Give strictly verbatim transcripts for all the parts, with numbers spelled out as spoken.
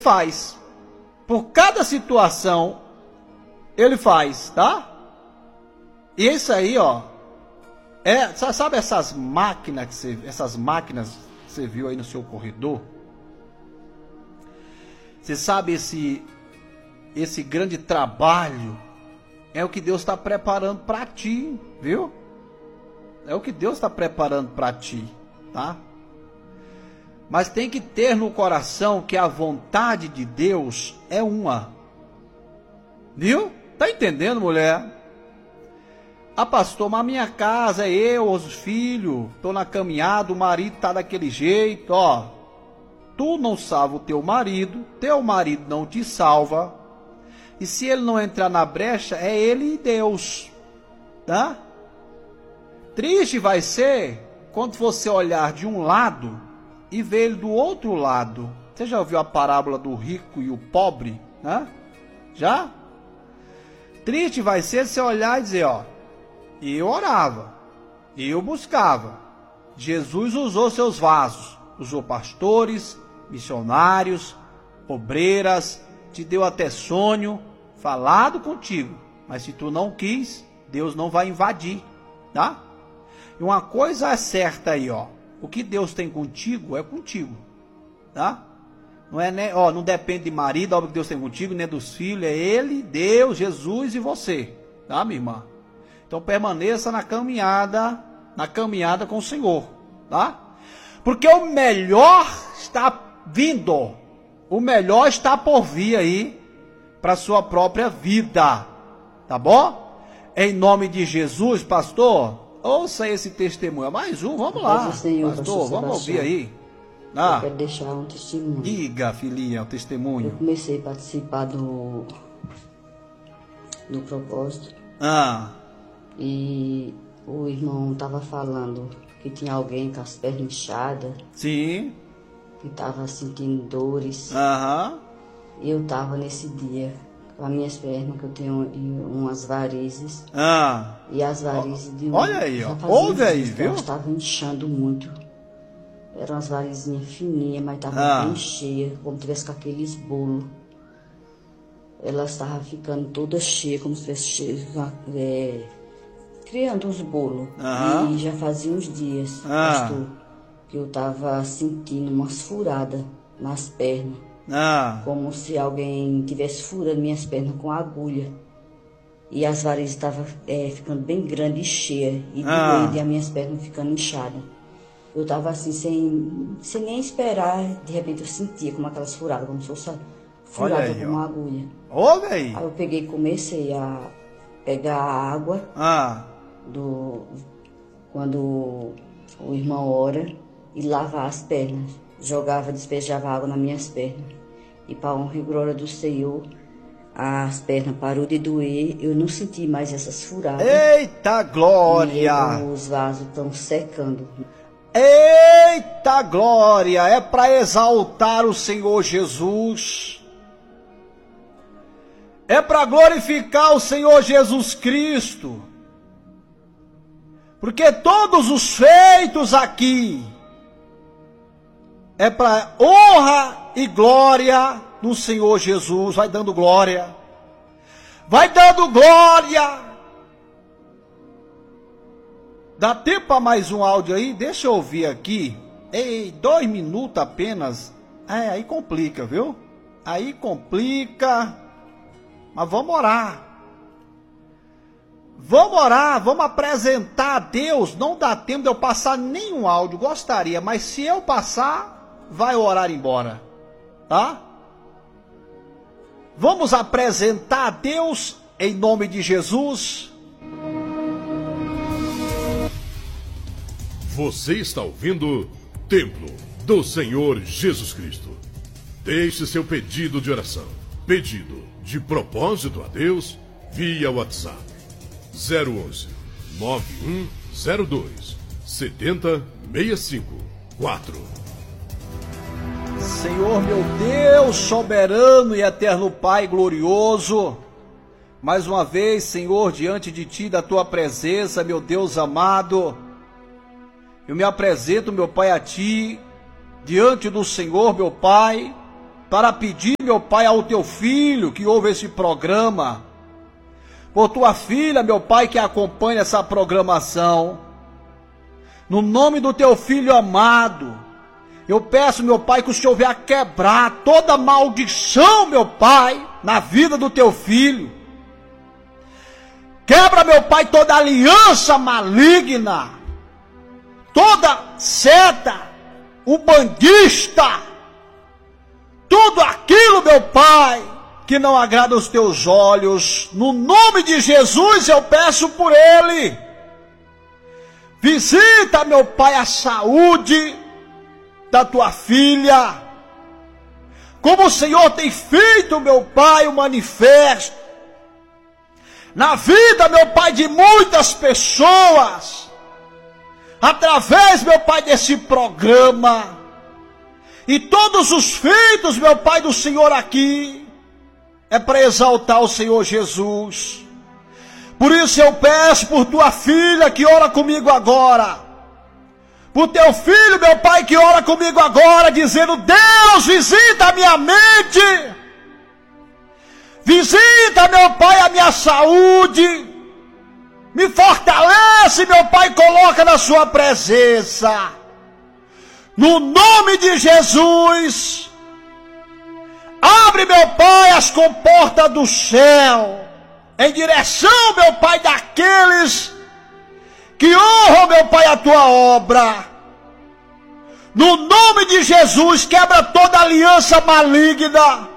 faz. Por cada situação, ele faz, tá? E isso aí, ó, é, sabe essas máquinas que você, essas máquinas que você viu aí no seu corredor? Você sabe esse, esse grande trabalho é o que Deus está preparando para ti, viu? É o que Deus está preparando para ti, tá? Mas tem que ter no coração que a vontade de Deus é uma. Viu? Tá entendendo, mulher? Ah, pastor, mas a minha casa é eu, os filhos, tô na caminhada, o marido tá daquele jeito, ó. Tu não salva o teu marido, teu marido não te salva. E se ele não entrar na brecha, é ele e Deus, tá? Triste vai ser quando você olhar de um lado e ver ele do outro lado. Você já ouviu a parábola do rico e o pobre, né? Já? Triste vai ser você olhar e dizer, ó, eu orava, eu buscava. Jesus usou seus vasos, usou pastores, missionários, obreiras, te deu até sonho, falado contigo. Mas se tu não quis, Deus não vai invadir, tá? E uma coisa é certa aí, ó. O que Deus tem contigo é contigo, tá? Não é, né? Ó, não depende de marido, ó, o que Deus tem contigo, nem dos filhos, é Ele, Deus, Jesus e você, tá, minha irmã? Então permaneça na caminhada, na caminhada com o Senhor, tá? Porque o melhor está vindo, o melhor está por vir aí para sua própria vida, tá bom? Em nome de Jesus, pastor, ouça esse testemunho. Mais um, vamos lá, Senhor, pastor, pastor vamos ouvir aí. Ah, Ah, eu quero deixar um testemunho. diga, filhinha, o testemunho. Eu comecei a participar do, do propósito. Ah, E o irmão estava falando que tinha alguém com as pernas inchadas, sim, que estava sentindo dores. aham, Eu estava nesse dia com as minhas pernas, que eu tenho umas varizes. ah. E as varizes de um... Olha aí, ó. já fazia Ouve aí, dias que viu? elas estavam inchando muito. Eram umas varizinhas fininhas, mas estavam Ah. bem cheias, como se tivesse com aqueles bolos. Elas estavam ficando todas cheias, como se tivesse cheio, é, criando uns bolos. Aham. E já fazia uns dias, Ah. pastor, que eu estava sentindo umas furadas nas pernas. Ah, Como se alguém tivesse furando minhas pernas com agulha. E as varizes estavam é, ficando bem grandes e cheias. E Ah. doendo, e as minhas pernas ficando inchadas. Eu estava assim, sem, sem nem esperar. De repente eu sentia como aquelas furadas, como se fosse furada aí, com ó. uma agulha. ouve aí. Aí eu peguei e comecei a pegar a água Ah, do, quando o irmão ora e lavar as pernas. Jogava, despejava água nas minhas pernas. E para a honra e glória do Senhor, as pernas parou de doer, eu não senti mais essas furadas. eita glória! E os vasos estão secando. Eita glória! É para exaltar o Senhor Jesus. É para glorificar o Senhor Jesus Cristo. Porque todos os feitos aqui é para honra e glória do Senhor Jesus. Vai dando glória. Vai dando glória. Dá tempo para mais um áudio aí? Deixa eu ouvir aqui. Ei, dois minutos apenas. É, aí complica, viu? Aí complica. Mas vamos orar. Vamos orar, vamos apresentar a Deus. Não dá tempo de eu passar nenhum áudio. Gostaria, mas se eu passar, vai orar embora. Tá? Vamos apresentar a Deus em nome de Jesus. Você está ouvindo Templo do Senhor Jesus Cristo. Deixe seu pedido de oração, pedido de propósito a Deus via WhatsApp zero onze, nove um zero dois, sete zero seis cinco quatro. Senhor meu Deus, soberano e eterno Pai glorioso, mais uma vez, Senhor, diante de Ti, da Tua presença, meu Deus amado, eu me apresento, meu Pai, a Ti, diante do Senhor, meu Pai, para pedir, meu Pai, ao teu filho que ouve esse programa, por tua filha, meu Pai, que acompanha essa programação, no nome do teu filho amado, eu peço, meu Pai, que o Senhor venha quebrar toda maldição, meu Pai, na vida do teu filho. Quebra, meu Pai, toda aliança maligna, toda seta, o bandista, tudo aquilo, meu Pai, que não agrada os teus olhos. No nome de Jesus eu peço por ele. Visita, meu Pai, a saúde da tua filha. Como o Senhor tem feito, meu Pai, o manifesto na vida, meu Pai, de muitas pessoas, através, meu Pai, desse programa, e todos os feitos, meu Pai, do Senhor aqui, é para exaltar o Senhor Jesus. Por isso eu peço por tua filha que ora comigo agora, por teu filho, meu Pai, que ora comigo agora, dizendo: Deus, visita a minha mente, visita, meu Pai, a minha saúde, me fortalece, meu Pai, coloca na sua presença. No nome de Jesus, abre, meu Pai, as comportas do céu, em direção, meu Pai, daqueles que honram, meu Pai, a tua obra. No nome de Jesus, quebra toda aliança maligna,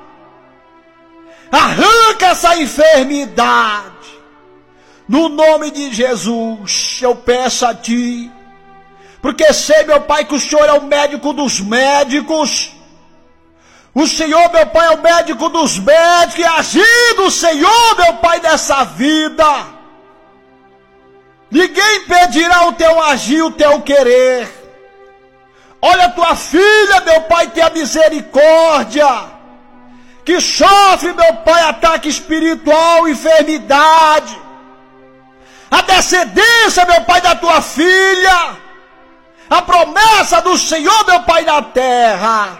arranca essa enfermidade. No nome de Jesus, eu peço a ti, porque sei, meu Pai, que o Senhor é o médico dos médicos. O Senhor, meu Pai, é o médico dos médicos, e agindo o Senhor, meu Pai, dessa vida, ninguém impedirá o teu agir, o teu querer. Olha a tua filha, meu Pai, tenha misericórdia, que sofre, meu Pai, ataque espiritual, enfermidade, a descendência, meu Pai, da tua filha, a promessa do Senhor, meu Pai, na terra.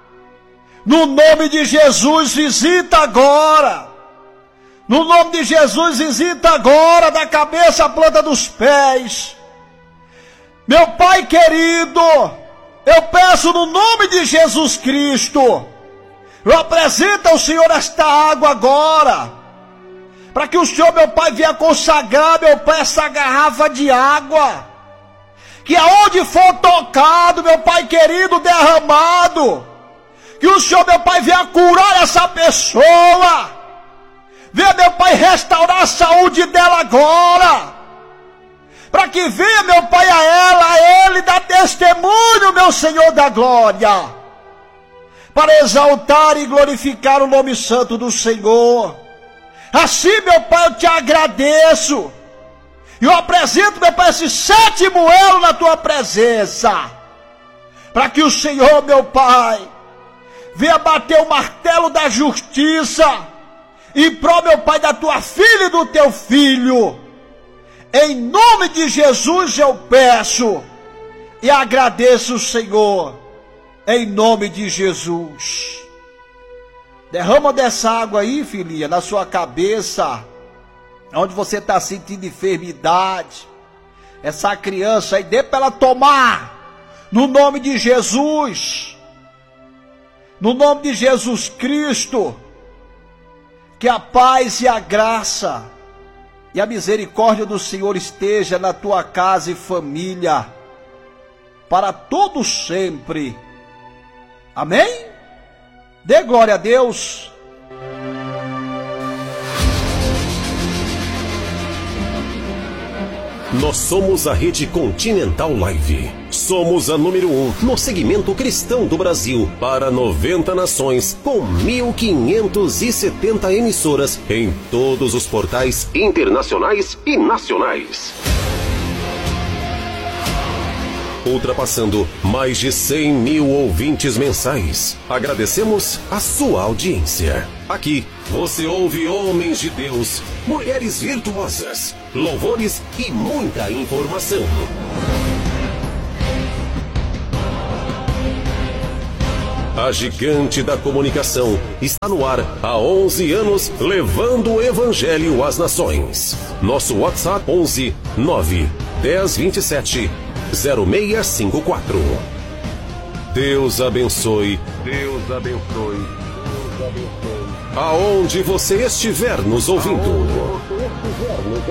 No nome de Jesus, visita agora. No nome de Jesus, visita agora, da cabeça à planta dos pés. Meu Pai querido, eu peço no nome de Jesus Cristo, eu apresento ao Senhor esta água agora, para que o Senhor, meu Pai, venha consagrar, meu Pai, essa garrafa de água, que aonde for tocado, meu Pai querido, derramado, que o Senhor, meu Pai, venha curar essa pessoa, venha, meu Pai, restaurar a saúde dela agora, para que venha, meu Pai, a ela, a ele, dar testemunho, meu Senhor da glória, para exaltar e glorificar o nome santo do Senhor. Assim, meu Pai, eu te agradeço, eu apresento, meu Pai, esse sétimo elo na tua presença, para que o Senhor, meu Pai, venha bater o martelo da justiça, em prol, meu Pai, da tua filha e do teu filho. Em nome de Jesus eu peço e agradeço, Senhor, em nome de Jesus. Derrama dessa água aí, filhinha, na sua cabeça, onde você está sentindo enfermidade. Essa criança aí, dê para ela tomar, no nome de Jesus, no nome de Jesus Cristo. Que a paz e a graça e a misericórdia do Senhor esteja na tua casa e família, para todo sempre. Amém? Dê glória a Deus. Nós somos a Rede Continental Live. Somos a número um no segmento cristão do Brasil, para noventa nações, com mil quinhentas e setenta emissoras em todos os portais internacionais e nacionais. Ultrapassando mais de cem mil ouvintes mensais. Agradecemos a sua audiência. Aqui você ouve homens de Deus, mulheres virtuosas, louvores e muita informação. A gigante da comunicação está no ar há onze anos, levando o evangelho às nações. Nosso WhatsApp onze nove dez vinte e sete zero seis cinco quatro. Deus abençoe. Deus abençoe. Deus abençoe. Aonde você estiver nos ouvindo.